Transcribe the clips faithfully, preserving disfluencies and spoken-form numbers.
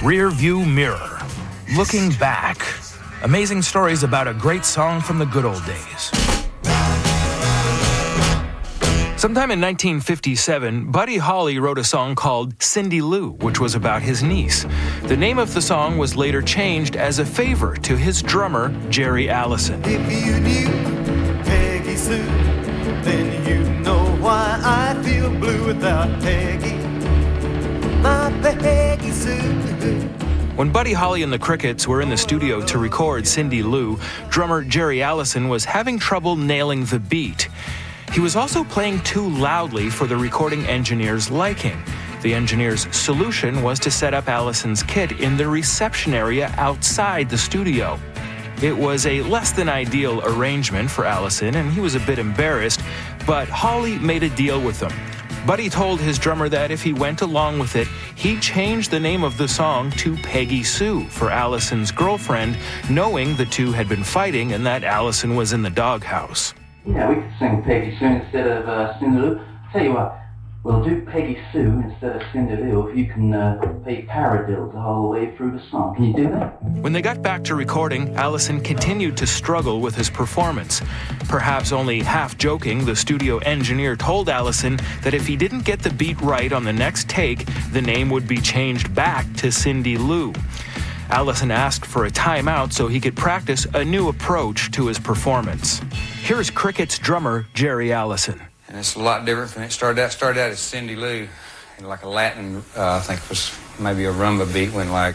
Rear View Mirror. Looking back. Amazing stories about a great song from the good old days. Sometime in nineteen fifty-seven, Buddy Holly wrote a song called Cindy Lou, which was about his niece. The name of the song was later changed as a favor to his drummer, Jerry Allison. If you knew Peggy Sue, then you know why I feel blue without Peggy, my Peggy Sue. When Buddy Holly and the Crickets were in the studio to record Cindy Lou, drummer Jerry Allison was having trouble nailing the beat. He was also playing too loudly for the recording engineer's liking. The engineer's solution was to set up Allison's kit in the reception area outside the studio. It was a less than ideal arrangement for Allison, and he was a bit embarrassed, but Holly made a deal with him. Buddy told his drummer that if he went along with it, he'd change the name of the song to Peggy Sue for Allison's girlfriend, knowing the two had been fighting and that Allison was in the doghouse. Yeah, we could sing Peggy Sue instead of uh, Cindy Lou. Tell you what, we'll do Peggy Sue instead of Cindy Lou if you can uh, play paradiddles all the way through the song. Can you do that? When they got back to recording, Allison continued to struggle with his performance. Perhaps only half joking, the studio engineer told Allison that if he didn't get the beat right on the next take, the name would be changed back to Cindy Lou. Allison asked for a timeout so he could practice a new approach to his performance. Here's Cricket's drummer, Jerry Allison. And it's a lot different from it. Started out, started out as Cindy Lou, and like a Latin, uh, I think it was maybe a rumba beat, went like.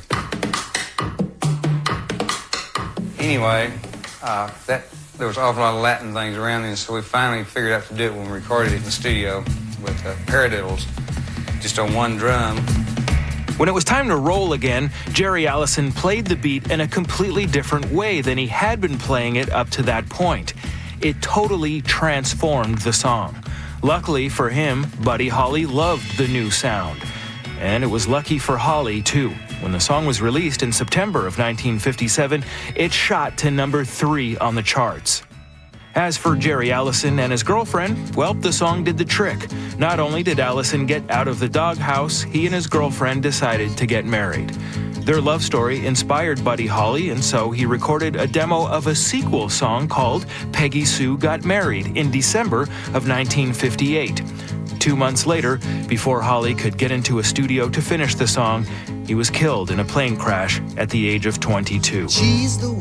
Anyway, uh, that there was an awful lot of Latin things around then, so we finally figured out to do it when we recorded it in the studio with uh, paradiddles, just on one drum. When it was time to roll again, Jerry Allison played the beat in a completely different way than he had been playing it up to that point. It totally transformed the song. Luckily for him, Buddy Holly loved the new sound. And it was lucky for Holly, too. When the song was released in September of nineteen fifty-seven, it shot to number three on the charts. As for Jerry Allison and his girlfriend, well, the song did the trick. Not only did Allison get out of the doghouse, he and his girlfriend decided to get married. Their love story inspired Buddy Holly, and so he recorded a demo of a sequel song called Peggy Sue Got Married in December of nineteen fifty-eight. Two months later, before Holly could get into a studio to finish the song, he was killed in a plane crash at the age of twenty-two. She's the